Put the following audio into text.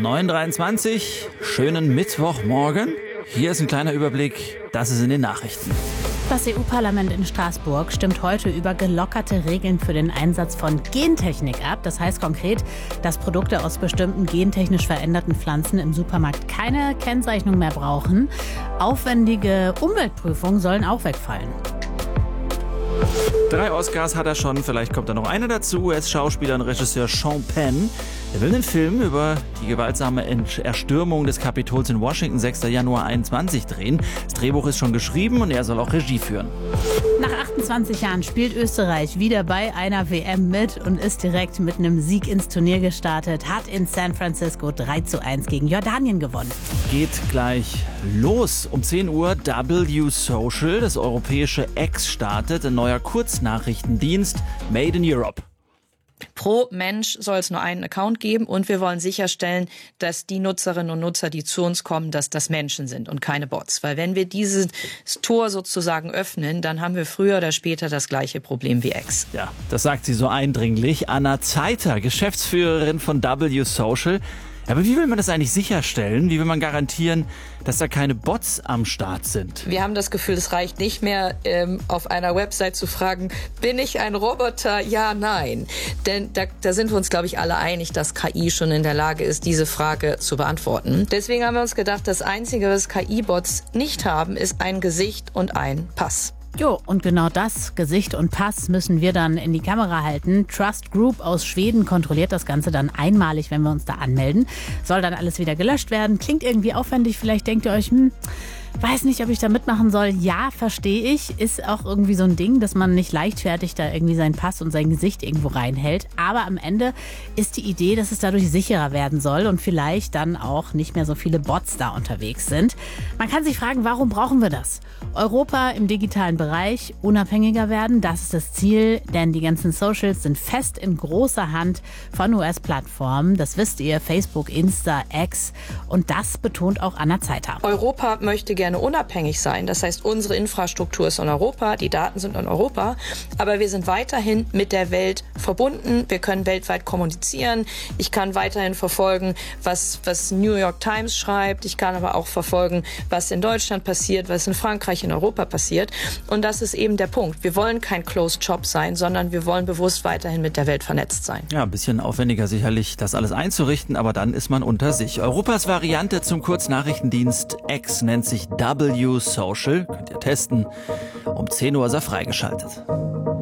9:23, schönen Mittwochmorgen. Hier ist ein kleiner Überblick, das ist in den Nachrichten. Das EU-Parlament in Straßburg stimmt heute über gelockerte Regeln für den Einsatz von Gentechnik ab. Das heißt konkret, dass Produkte aus bestimmten gentechnisch veränderten Pflanzen im Supermarkt keine Kennzeichnung mehr brauchen. Aufwendige Umweltprüfungen sollen auch wegfallen. 3 Oscars hat er schon, vielleicht kommt da noch einer dazu. US-Schauspieler und Regisseur Sean Penn. Er will einen Film über die gewaltsame Erstürmung des Kapitols in Washington 6. Januar 2021 drehen. Das Drehbuch ist schon geschrieben und er soll auch Regie führen. Nach 28 Jahren spielt Österreich wieder bei einer WM mit und ist direkt mit einem Sieg ins Turnier gestartet. Hat in San Francisco 3:1 gegen Jordanien gewonnen. Geht gleich los. Um 10 Uhr W Social, das europäische X startet. Ein neuer Kurznachrichtendienst Made in Europe. Pro Mensch soll es nur einen Account geben und wir wollen sicherstellen, dass die Nutzerinnen und Nutzer, die zu uns kommen, dass das Menschen sind und keine Bots. Weil wenn wir dieses Tor sozusagen öffnen, dann haben wir früher oder später das gleiche Problem wie X. Ja, das sagt sie so eindringlich. Anna Zeiter, Geschäftsführerin von W Social. Aber wie will man das eigentlich sicherstellen? Wie will man garantieren, dass da keine Bots am Start sind? Wir haben das Gefühl, es reicht nicht mehr, auf einer Website zu fragen, bin ich ein Roboter? Ja, nein. Denn da sind wir uns, glaube ich, alle einig, dass KI schon in der Lage ist, diese Frage zu beantworten. Deswegen haben wir uns gedacht, das Einzige, was KI-Bots nicht haben, ist ein Gesicht und ein Pass. Jo, und genau das, Gesicht und Pass, müssen wir dann in die Kamera halten. Trust Group aus Schweden kontrolliert das Ganze dann einmalig, wenn wir uns da anmelden. Soll dann alles wieder gelöscht werden. Klingt irgendwie aufwendig, vielleicht denkt ihr euch, weiß nicht, ob ich da mitmachen soll. Ja, verstehe ich. Ist auch irgendwie so ein Ding, dass man nicht leichtfertig da irgendwie seinen Pass und sein Gesicht irgendwo reinhält. Aber am Ende ist die Idee, dass es dadurch sicherer werden soll und vielleicht dann auch nicht mehr so viele Bots da unterwegs sind. Man kann sich fragen, warum brauchen wir das? Europa im digitalen Bereich unabhängiger werden, das ist das Ziel, denn die ganzen Socials sind fest in großer Hand von US-Plattformen. Das wisst ihr, Facebook, Insta, X, und das betont auch Anna Zeiter. Europa möchte gerne unabhängig sein. Das heißt, unsere Infrastruktur ist in Europa, die Daten sind in Europa, aber wir sind weiterhin mit der Welt verbunden. Wir können weltweit kommunizieren. Ich kann weiterhin verfolgen, was New York Times schreibt. Ich kann aber auch verfolgen, was in Deutschland passiert, was in Frankreich, in Europa passiert. Und das ist eben der Punkt. Wir wollen kein Closed Shop sein, sondern wir wollen bewusst weiterhin mit der Welt vernetzt sein. Ja, ein bisschen aufwendiger sicherlich, das alles einzurichten, aber dann ist man unter sich. Europas Variante zum Kurznachrichtendienst X nennt sich W Social. Könnt ihr testen. Um 10 Uhr ist er freigeschaltet.